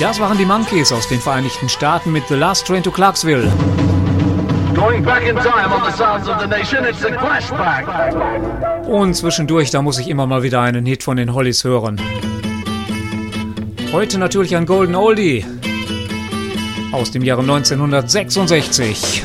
Das waren die Monkees aus den Vereinigten Staaten mit The Last Train to Clarksville. Going back in time on the sounds of the nation, it's a flashback. Und zwischendurch, da muss ich immer mal wieder einen Hit von den Hollies hören. Heute natürlich ein Golden Oldie aus dem Jahre 1966.